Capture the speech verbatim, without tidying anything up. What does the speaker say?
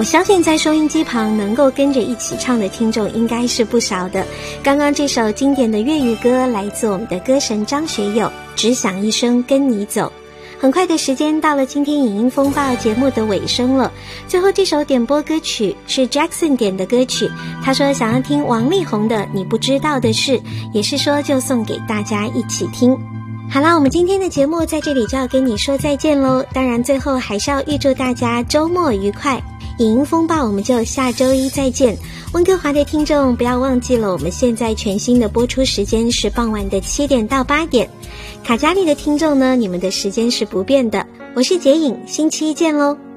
我相信在收音机旁能够跟着一起唱的听众应该是不少的。刚刚这首经典的粤语歌来自我们的歌神张学友，只想一生跟你走。很快的时间到了今天影音风暴节目的尾声了，最后这首点播歌曲是 Jackson 点的歌曲，他说想要听王力宏的你不知道的事，也是说就送给大家一起听。好啦，我们今天的节目在这里就要跟你说再见咯，当然最后还是要预祝大家周末愉快。影音风暴我们就下周一再见。温哥华的听众不要忘记了，我们现在全新的播出时间是傍晚的七点到八点。卡加里的听众呢，你们的时间是不变的。我是杰颖，星期一见咯。